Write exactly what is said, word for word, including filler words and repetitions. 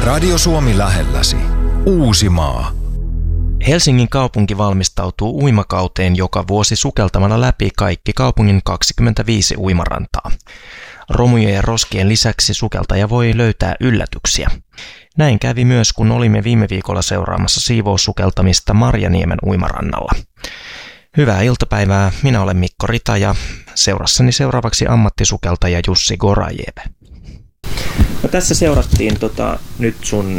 Radio Suomi lähelläsi. Uusimaa. Helsingin kaupunki valmistautuu uimakauteen joka vuosi sukeltamalla läpi kaikki kaupungin kaksikymmentäviisi uimarantaa. Romujen ja roskien lisäksi sukeltaja voi löytää yllätyksiä. Näin kävi myös, kun olimme viime viikolla seuraamassa siivoussukeltamista Marjaniemen uimarannalla. Hyvää iltapäivää, minä olen Mikko Rita ja seurassani seuraavaksi ammattisukeltaja Jussi Gorajev. No tässä seurattiin tota, nyt sun